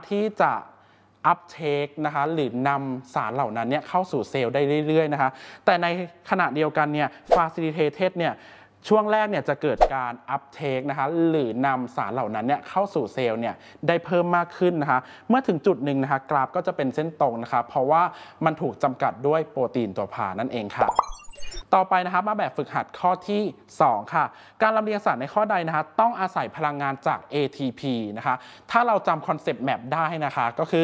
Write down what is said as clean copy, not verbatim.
ที่จะuptake นะคะหรือนำสารเหล่านั้นเนี่ยเข้าสู่เซลล์ได้เรื่อยๆนะคะแต่ในขณะเดียวกันเนี่ย facilitated เนี่ยช่วงแรกเนี่ยจะเกิดการ uptake นะคะหรือนำสารเหล่านั้นเนี่ยเข้าสู่เซลล์เนี่ยได้เพิ่มมากขึ้นนะคะเมื่อถึงจุดหนึ่งนะคะกราฟก็จะเป็นเส้นตรงนะคะเพราะว่ามันถูกจำกัดด้วยโปรตีนตัวพานั่นเองค่ะต่อไปนะครับมาแบบฝึกหัดข้อที่2ค่ะการลำเลียงสารในข้อใดนะคะต้องอาศัยพลังงานจาก ATP นะคะถ้าเราจำคอนเซปต์แมปได้นะคะก็คือ